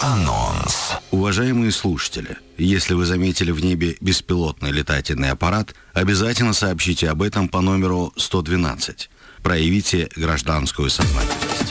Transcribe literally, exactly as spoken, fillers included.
Анонс. Уважаемые слушатели, если вы заметили в небе беспилотный летательный аппарат, обязательно сообщите об этом по номеру сто двенадцать. Проявите гражданскую сознательность.